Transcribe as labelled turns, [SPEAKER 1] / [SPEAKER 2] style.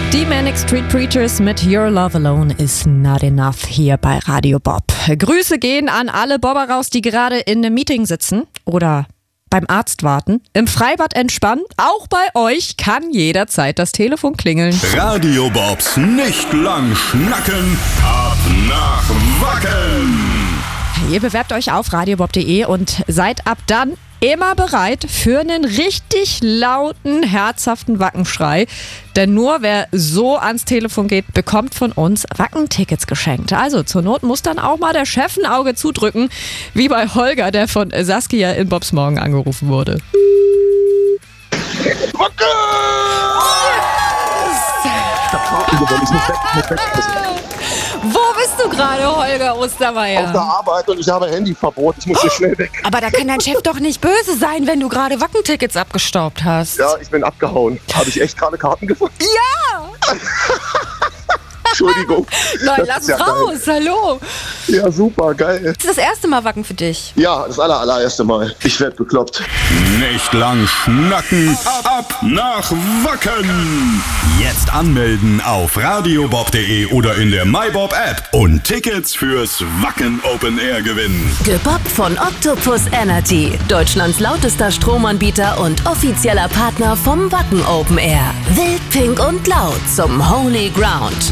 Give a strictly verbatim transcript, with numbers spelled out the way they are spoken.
[SPEAKER 1] Die Manic Street Preachers mit Your Love Alone is Not Enough hier bei Radio Bob. Grüße gehen an alle Bobber raus, die gerade in einem Meeting sitzen oder beim Arzt warten, im Freibad entspannen. Auch bei euch kann jederzeit das Telefon klingeln.
[SPEAKER 2] Radio Bobs nicht lang schnacken, ab nach Wacken.
[SPEAKER 1] Ihr bewerbt euch auf radiobob punkt de und seid ab dann immer bereit für einen richtig lauten, herzhaften Wackenschrei. Denn nur wer so ans Telefon geht, bekommt von uns Wackentickets geschenkt. Also zur Not muss dann auch mal der Chef ein Auge zudrücken, wie bei Holger, der von Saskia in Bobs Morgen angerufen wurde.
[SPEAKER 3] Wacken!
[SPEAKER 1] Wo bist du gerade, Holger Ostermeier?
[SPEAKER 3] Auf der Arbeit und ich habe Handyverbot. Ich muss hier schnell weg.
[SPEAKER 4] Aber da kann dein Chef doch nicht böse sein, wenn du gerade Wackentickets abgestaubt hast.
[SPEAKER 3] Ja, ich bin abgehauen. Habe ich echt gerade Karten gefunden?
[SPEAKER 4] Ja!
[SPEAKER 3] Entschuldigung.
[SPEAKER 4] Nein,
[SPEAKER 3] Das
[SPEAKER 4] lass
[SPEAKER 3] ist ja
[SPEAKER 4] raus, hallo.
[SPEAKER 3] Ja, super, geil.
[SPEAKER 4] Das ist das erste Mal Wacken für dich.
[SPEAKER 3] Ja, das aller, allererste Mal. Ich werde bekloppt.
[SPEAKER 2] Nicht lang schnacken, ab nach Wacken. Jetzt anmelden auf radiobob punkt de oder in der MyBob App und Tickets fürs Wacken Open Air gewinnen.
[SPEAKER 5] Gebobbt von Octopus Energy, Deutschlands lautester Stromanbieter und offizieller Partner vom Wacken Open Air. Wild, pink und laut zum Holy Ground.